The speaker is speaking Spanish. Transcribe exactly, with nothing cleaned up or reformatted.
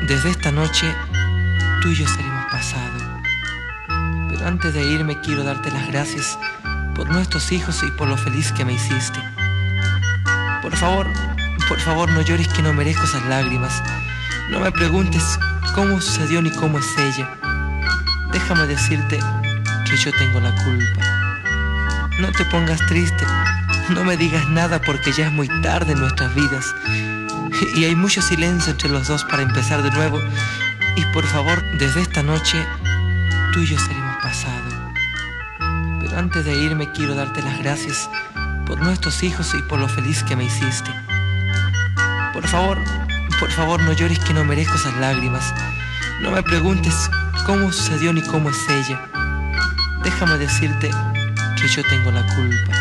Desde esta noche, tú y yo seremos pasado. Pero antes de irme quiero darte las gracias por nuestros hijos y por lo feliz que me hiciste. Por favor, por favor no llores, que no merezco esas lágrimas. No me preguntes cómo sucedió ni cómo es ella. Déjame decirte que yo tengo la culpa. No te pongas triste, no me digas nada, porque ya es muy tarde en nuestras vidas y hay mucho silencio entre los dos para empezar de nuevo. Y por favor, desde esta noche, tú y yo seremos pasado. Pero antes de irme quiero darte las gracias por nuestros hijos y por lo feliz que me hiciste. Por favor, por favor no llores, que no merezco esas lágrimas. No me preguntes cómo sucedió ni cómo es ella. Déjame decirte que yo tengo la culpa.